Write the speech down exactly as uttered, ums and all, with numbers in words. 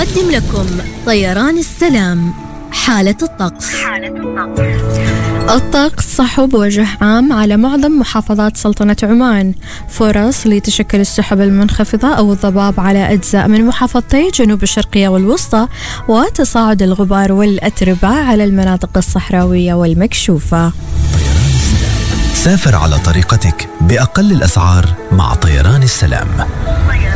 يقدم لكم طيران السلام حالة الطقس. حالة الطقس. الطقس صحب وجه عام على معظم محافظات سلطنة عمان. فرص لتشكل السحب المنخفضة أو الضباب على أجزاء من محافظتي جنوب الشرقية والوسطى، وتصاعد الغبار والأتربة على المناطق الصحراوية والمكشوفة. سافر على طريقتك بأقل الأسعار مع طيران السلام.